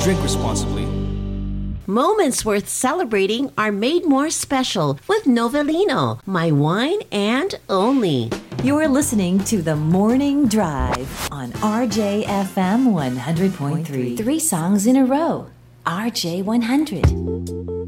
Drink responsibly. Moments worth celebrating are made more special with Novellino, my wine and only. You're listening to The Morning Drive on RJFM 100.3. 3 songs in a row. RJ 100.